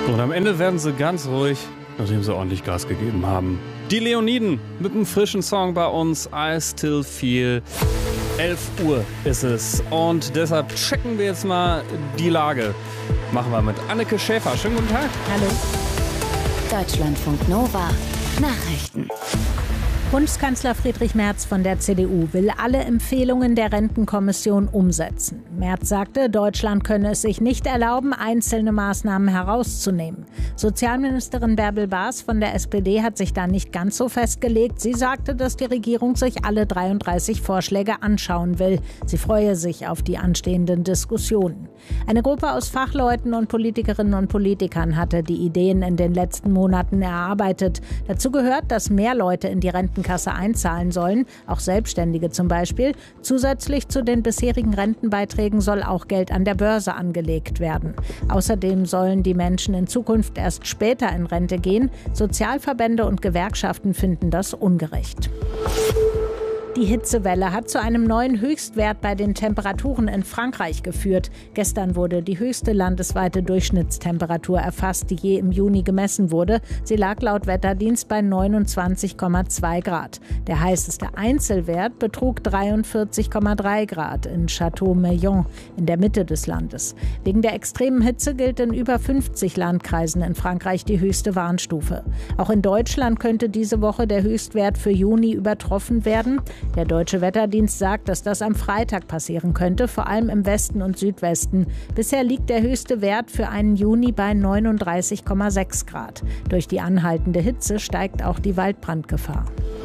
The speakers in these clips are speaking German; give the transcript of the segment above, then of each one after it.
Und am Ende werden sie ganz ruhig, nachdem sie ordentlich Gas gegeben haben. Die Leoniden mit einem frischen Song bei uns, I Still Feel. 11 Uhr ist es und deshalb checken wir jetzt mal die Lage. Machen wir mit Anneke Schäfer. Schönen guten Tag. Hallo. Deutschlandfunk Nova. Nachrichten. Bundeskanzler Friedrich Merz von der CDU will alle Empfehlungen der Rentenkommission umsetzen. Merz sagte, Deutschland könne es sich nicht erlauben, einzelne Maßnahmen herauszunehmen. Sozialministerin Bärbel Baas von der SPD hat sich da nicht ganz so festgelegt. Sie sagte, dass die Regierung sich alle 33 Vorschläge anschauen will. Sie freue sich auf die anstehenden Diskussionen. Eine Gruppe aus Fachleuten und Politikerinnen und Politikern hatte die Ideen in den letzten Monaten erarbeitet. Dazu gehört, dass mehr Leute in die Rentenkasse einzahlen sollen, auch Selbstständige zum Beispiel. Zusätzlich zu den bisherigen Rentenbeiträgen soll auch Geld an der Börse angelegt werden. Außerdem sollen die Menschen in Zukunft erst später in Rente gehen. Sozialverbände und Gewerkschaften finden das ungerecht. Die Hitzewelle hat zu einem neuen Höchstwert bei den Temperaturen in Frankreich geführt. Gestern wurde die höchste landesweite Durchschnittstemperatur erfasst, die je im Juni gemessen wurde. Sie lag laut Wetterdienst bei 29,2 Grad. Der heißeste Einzelwert betrug 43,3 Grad in Château-Meillon in der Mitte des Landes. Wegen der extremen Hitze gilt in über 50 Landkreisen in Frankreich die höchste Warnstufe. Auch in Deutschland könnte diese Woche der Höchstwert für Juni übertroffen werden. Der Deutsche Wetterdienst sagt, dass das am Freitag passieren könnte, vor allem im Westen und Südwesten. Bisher liegt der höchste Wert für einen Juni bei 39,6 Grad. Durch die anhaltende Hitze steigt auch die Waldbrandgefahr.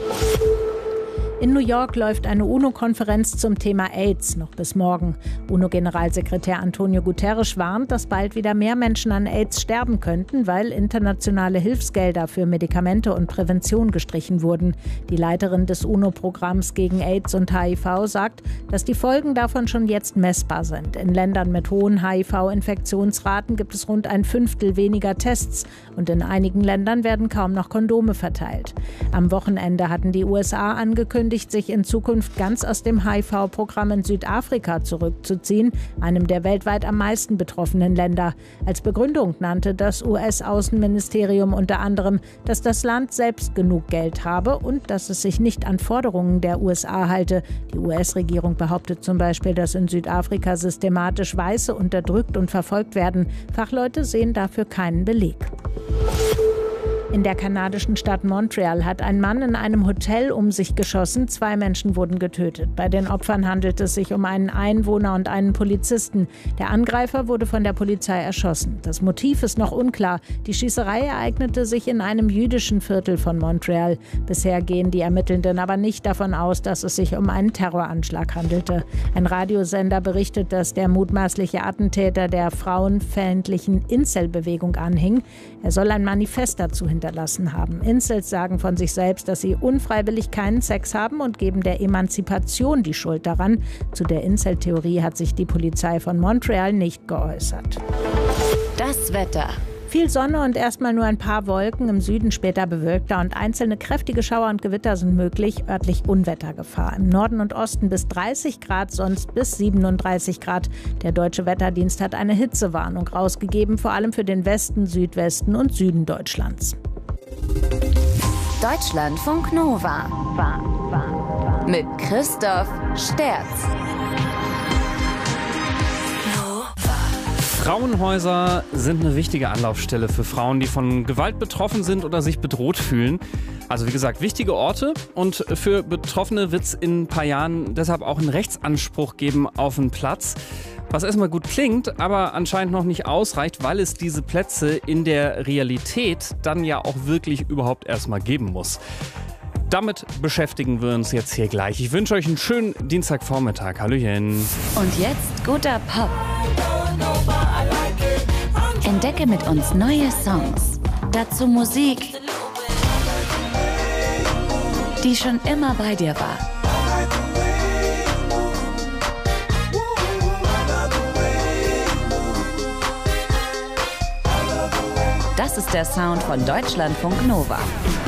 In New York läuft eine UNO-Konferenz zum Thema AIDS noch bis morgen. UNO-Generalsekretär Antonio Guterres warnt, dass bald wieder mehr Menschen an AIDS sterben könnten, weil internationale Hilfsgelder für Medikamente und Prävention gestrichen wurden. Die Leiterin des UNO-Programms gegen AIDS und HIV sagt, dass die Folgen davon schon jetzt messbar sind. In Ländern mit hohen HIV-Infektionsraten gibt es rund 1/5 weniger Tests und in einigen Ländern werden kaum noch Kondome verteilt. Am Wochenende hatten die USA angekündigt, sich in Zukunft ganz aus dem HIV-Programm in Südafrika zurückzuziehen, einem der weltweit am meisten betroffenen Länder. Als Begründung nannte das US-Außenministerium unter anderem, dass das Land selbst genug Geld habe und dass es sich nicht an Forderungen der USA halte. Die US-Regierung behauptet zum Beispiel, dass in Südafrika systematisch Weiße unterdrückt und verfolgt werden. Fachleute sehen dafür keinen Beleg. In der kanadischen Stadt Montreal hat ein Mann in einem Hotel um sich geschossen. 2 Menschen wurden getötet. Bei den Opfern handelt es sich um einen Einwohner und einen Polizisten. Der Angreifer wurde von der Polizei erschossen. Das Motiv ist noch unklar. Die Schießerei ereignete sich in einem jüdischen Viertel von Montreal. Bisher gehen die Ermittelnden aber nicht davon aus, dass es sich um einen Terroranschlag handelte. Ein Radiosender berichtet, dass der mutmaßliche Attentäter der frauenfeindlichen Incel-Bewegung anhing. Er soll ein Manifest dazu hinterlassen haben. Incels sagen von sich selbst, dass sie unfreiwillig keinen Sex haben und geben der Emanzipation die Schuld daran. Zu der Incel-Theorie hat sich die Polizei von Montreal nicht geäußert. Das Wetter. Viel Sonne und erstmal nur ein paar Wolken, im Süden später bewölkter und einzelne kräftige Schauer und Gewitter sind möglich, örtlich Unwettergefahr. Im Norden und Osten bis 30 Grad, sonst bis 37 Grad. Der Deutsche Wetterdienst hat eine Hitzewarnung rausgegeben, vor allem für den Westen, Südwesten und Süden Deutschlands. Deutschlandfunk Nova. Mit Christoph Sterz. Frauenhäuser sind eine wichtige Anlaufstelle für Frauen, die von Gewalt betroffen sind oder sich bedroht fühlen. Also wie gesagt, wichtige Orte, und für Betroffene wird es in ein paar Jahren deshalb auch einen Rechtsanspruch geben auf einen Platz. Was erstmal gut klingt, aber anscheinend noch nicht ausreicht, weil es diese Plätze in der Realität dann ja auch wirklich überhaupt erstmal geben muss. Damit beschäftigen wir uns jetzt hier gleich. Ich wünsche euch einen schönen Dienstagvormittag. Hallöchen. Und jetzt guter Pop. Entdecke mit uns neue Songs. Dazu Musik, die schon immer bei dir war. Das ist der Sound von Deutschlandfunk Nova.